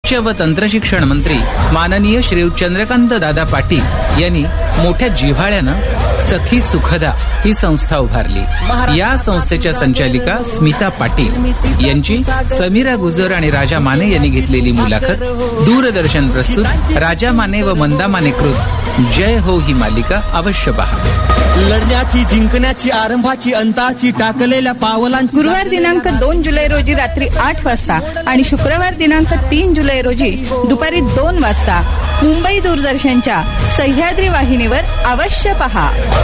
उच्च व तंत्रशिक्षण मंत्री माननीय श्री चंद्रकांत दादा पाटील यांनी मोठ्या जिव्हाळ्यानं सखी सुखदा ही संस्था उभारली. या संस्थेच्या संचालिका स्मिता पाटील यांची समीरा गुजर आणि राजा माने यांनी घेतलेली मुलाखत दूरदर्शन प्रस्तुत राजा माने व मंदा माने कृत जय हो ही मालिका अवश्य पहा. लढण्याची, जिंकण्याची, आरंभाची, अंताची टाकलेल्या पावलांची. गुरुवार दिनांक 2 जुलै रोजी रात्री 8 वाजता आणि शुक्रवार दिनांक 3 जुलै रोजी दुपारी 2 वाजता मुंबई दूरदर्शनच्या सह्याद्री वाहिनीवर अवश्य पहा.